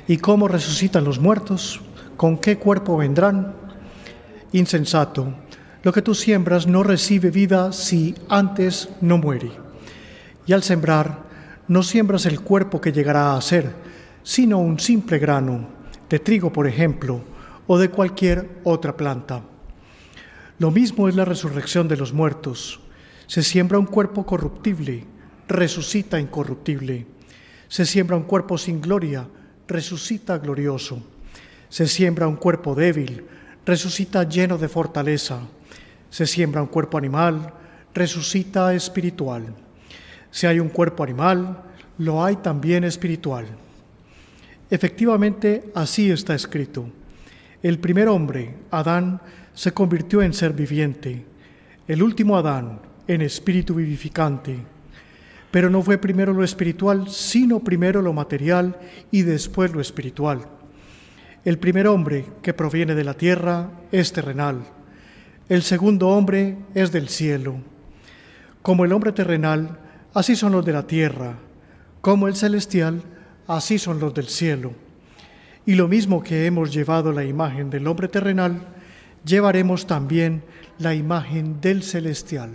¿Y cómo resucitan los muertos? ¿Con qué cuerpo vendrán? Insensato, lo que tú siembras no recibe vida si antes no muere. Y al sembrar, no siembras el cuerpo que llegará a ser, sino un simple grano, de trigo, por ejemplo, o de cualquier otra planta. Lo mismo es la resurrección de los muertos. Se siembra un cuerpo corruptible, resucita incorruptible. Se siembra un cuerpo sin gloria, resucita glorioso. Se siembra un cuerpo débil, resucita lleno de fortaleza. Se siembra un cuerpo animal, resucita espiritual. Si hay un cuerpo animal, lo hay también espiritual. Efectivamente, así está escrito. El primer hombre, Adán, se convirtió en ser viviente. El último Adán, en espíritu vivificante. Pero no fue primero lo espiritual, sino primero lo material y después lo espiritual. El primer hombre que proviene de la tierra es terrenal. El segundo hombre es del cielo. Como el hombre terrenal, así son los de la tierra. Como el celestial, así son los del cielo. Y lo mismo que hemos llevado la imagen del hombre terrenal, llevaremos también la imagen del celestial.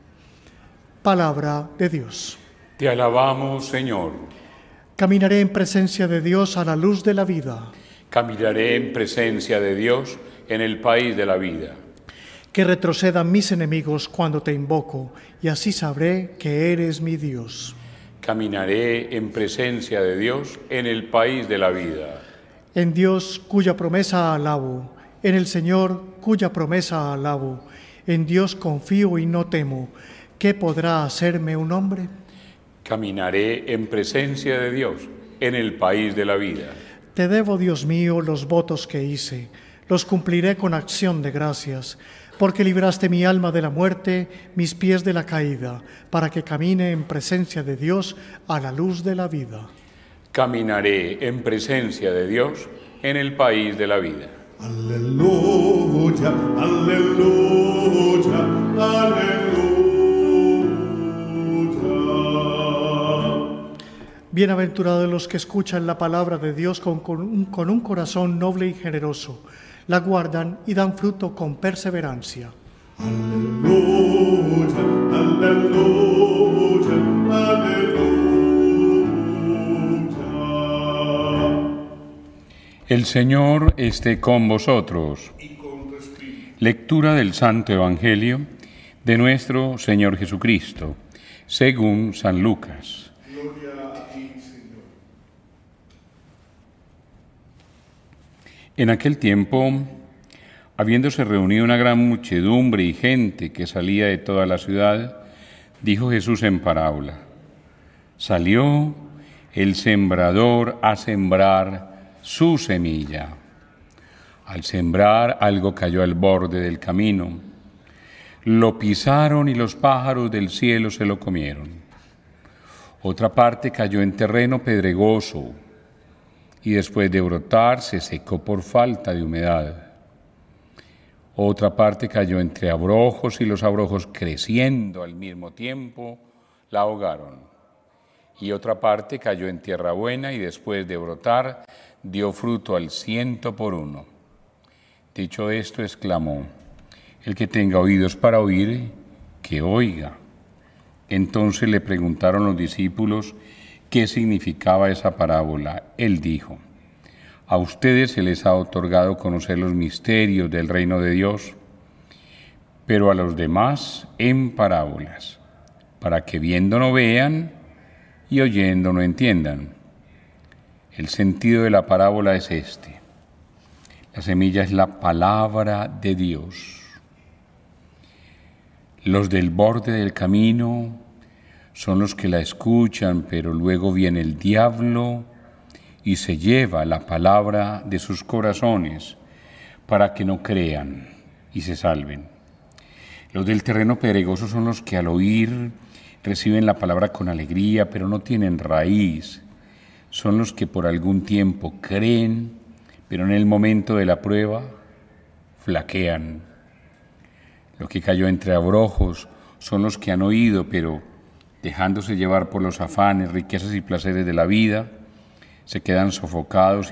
Palabra de Dios. Te alabamos, Señor. Caminaré en presencia de Dios a la luz de la vida. Caminaré en presencia de Dios en el país de la vida. Que retrocedan mis enemigos cuando te invoco, y así sabré que eres mi Dios. Caminaré en presencia de Dios en el país de la vida. En Dios cuya promesa alabo, en el Señor cuya promesa alabo, en Dios confío y no temo. ¿Qué podrá hacerme un hombre? Caminaré en presencia de Dios en el país de la vida. Te debo, Dios mío, los votos que hice, los cumpliré con acción de gracias, porque libraste mi alma de la muerte, mis pies de la caída, para que camine en presencia de Dios a la luz de la vida. Caminaré en presencia de Dios en el país de la vida. Aleluya, aleluya, aleluya. Bienaventurados los que escuchan la palabra de Dios con un corazón noble y generoso, la guardan y dan fruto con perseverancia. Aleluya, aleluya, aleluya. El Señor esté con vosotros. Y con tu espíritu. Lectura del Santo Evangelio de nuestro Señor Jesucristo, según San Lucas. Gloria a ti, Señor. En aquel tiempo, habiéndose reunido una gran muchedumbre y gente que salía de toda la ciudad, dijo Jesús en parábola: Salió el sembrador a sembrar su semilla. Al sembrar, algo cayó al borde del camino. Lo pisaron y los pájaros del cielo se lo comieron. Otra parte cayó en terreno pedregoso y después de brotar se secó por falta de humedad. Otra parte cayó entre abrojos y los abrojos, creciendo al mismo tiempo, la ahogaron. Y otra parte cayó en tierra buena y después de brotar dio fruto al 100 por 1. Dicho esto, exclamó: El que tenga oídos para oír, que oiga. Entonces le preguntaron los discípulos qué significaba esa parábola. Él dijo: A ustedes se les ha otorgado conocer los misterios del reino de Dios, pero a los demás en parábolas, para que viendo no vean y oyendo no entiendan. El sentido de la parábola es este: la semilla es la palabra de Dios. Los del borde del camino son los que la escuchan, pero luego viene el diablo y se lleva la palabra de sus corazones para que no crean y se salven. Los del terreno pedregoso son los que al oír reciben la palabra con alegría, pero no tienen raíz. Son los que por algún tiempo creen, pero en el momento de la prueba flaquean. Lo que cayó entre abrojos son los que han oído, pero dejándose llevar por los afanes, riquezas y placeres de la vida, se quedan sofocados